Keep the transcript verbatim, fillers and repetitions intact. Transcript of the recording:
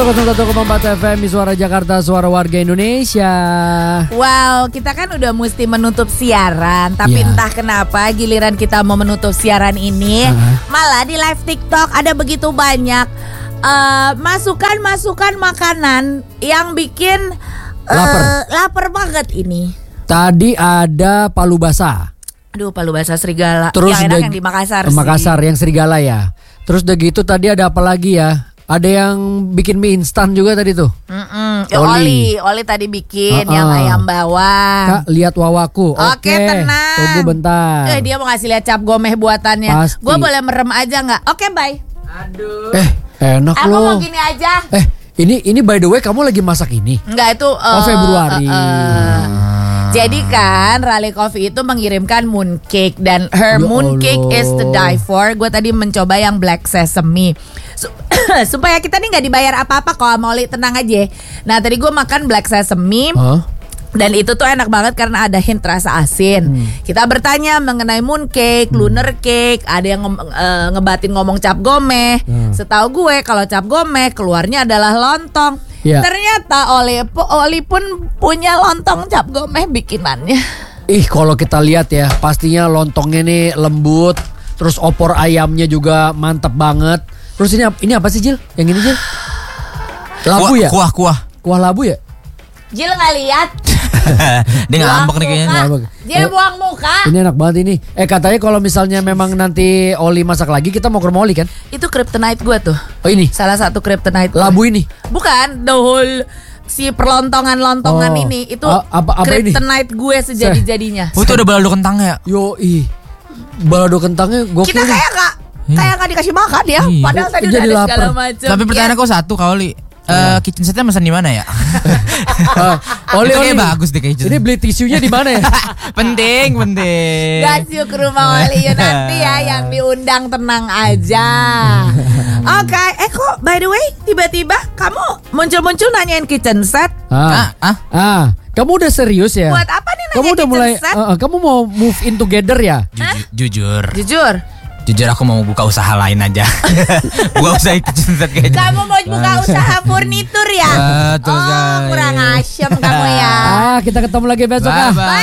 nol satu koma empat F M Suara Jakarta, suara warga Indonesia. Wow, kita kan udah mesti menutup siaran, tapi Ya. entah kenapa giliran kita mau menutup siaran ini, Uh-huh. malah di live TikTok ada begitu banyak eh, masukan-masukan makanan yang bikin eh, Lapar. lapar banget ini. Tadi ada palu basah. Aduh, palu basah serigala. Terus yang enak udah- yang di Makassar Di sih. Makassar yang serigala ya. Terus udah gitu tadi ada apa lagi ya? Ada yang bikin mie instan juga tadi tuh. Mm-mm. Ya, Oli. Oli, Oli tadi bikin Uh-uh. yang ayam bawang. Kak, lihat wawaku. Oke, tenang. Tunggu bentar. Eh, dia mau ngasih lihat cap gomeh buatannya. Pasti. Gue boleh merem aja nggak? Oke, bye. Aduh. Eh, enak Aku loh. mau gini aja. Eh, ini ini by the way kamu lagi masak ini? Enggak, itu Oh, eh, Februari. eh, eh. Jadi kan Raleigh Coffee itu mengirimkan mooncake dan her Ya mooncake Allah. is to die for. Gue tadi mencoba yang black sesame. Su- supaya kita nih nggak dibayar apa-apa kok sama Oli, tenang aja. Nah tadi gue makan black sesame. Hah? Dan itu tuh enak banget karena ada hint rasa asin. Hmm. Kita bertanya mengenai mooncake, lunar cake, ada yang nge- eh, ngebatin ngomong cap gomeh. Hmm. Setahu gue kalau cap gomeh keluarnya adalah lontong. Ya. Ternyata Oli, Oli pun punya lontong cap gomeh bikinannya. Ih, kalau kita lihat ya, pastinya lontongnya nih lembut. Terus opor ayamnya juga mantep banget. Terus ini ap- ini apa sih, Jil? Yang ini, Jil? Labu Kuah, ya? Kuah, kuah. Kuah labu ya? Jil nggak lihat? Dia ngambek nih kayaknya. Ngambek. Jil Eh, buang muka. Ini enak banget ini. Eh, katanya kalau misalnya memang nanti Oli masak lagi, kita mau ke rumah Oli kan? Itu kryptonite gue tuh. Oh, ini. Salah satu kryptonite. gue. Labu ini. Bukan, the whole si perlontongan-lontongan Oh. ini itu A- apa- apa ini? kryptonite gue sejadi-jadinya. Oh, itu ada balado kentangnya. Yo, ih. Balado kentangnya gokil. Kita nih. kayak gak kayak gak dikasih makan ya. Iya. Padahal tadi Jadi udah ada segala lapar. macam. Tapi pertanyaan aku satu, Kak Oli. Eh, kitchen setnya pesan di mana ya? Ah, Oli, Itu Oli. kayak bagus deh kitchen. Ini beli tisunya di mana ya? penting, penting. Gas yuk ke rumah Oli yuk nanti ya, yang diundang tenang aja. Oke, eh kok by the way tiba-tiba kamu muncul-muncul nanyain kitchen set? Ah. Ah, ah. Ah, kamu udah serius ya? Buat apa nih nanya Kamu udah kitchen mulai set? uh, uh, kamu mau move in together ya? Jujur, jujur, Jujur, jujur aku mau buka usaha lain aja. Buka usaha kitchen set kayaknya. kamu mau buka usaha furnitur ya? Betul Oh, sekali. kurang asyem kamu ya. Ah, kita ketemu lagi besok ah. Bye-bye.